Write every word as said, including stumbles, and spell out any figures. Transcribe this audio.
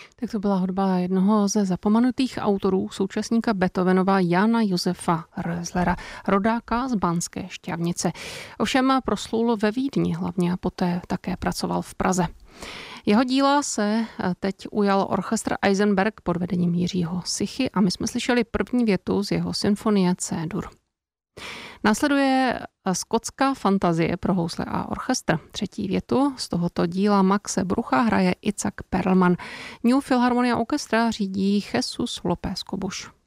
Tak to byla hudba jednoho ze zapomenutých autorů, současníka Beethovenova Jana Josefa Röslera, rodáka z Banské Štiavnice. Ovšem proslul ve Vídni hlavně a poté také pracoval v Praze. Jeho díla se teď ujal orchestr Eisenberg pod vedením Jiřího Sichy a my jsme slyšeli první větu z jeho symfonie C-dur. Následuje skotská fantazie pro housle a orchestr. Třetí větu z tohoto díla Maxe Brucha hraje Itzhak Perlman. New Philharmonia Orchestra řídí Jesus López Cobos.